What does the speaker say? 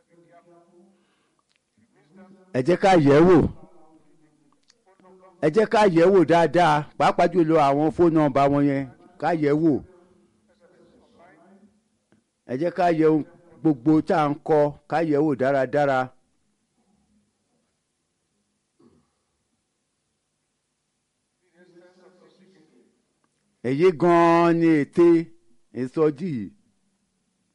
ẹ jẹ́ ká yẹ̀ wò ẹ jẹ́ ká yẹ̀ wò dáadáa pàápàá jùlọ àwọn fóònù nọ́mbà wọn yẹn ká yẹ̀ wò ẹ jẹ́ ká yẹ̀ ohun gbogbo tá à ń kọ ká yẹ̀ wò dáradára. èyí gan-an ni ète ìsọjí yìí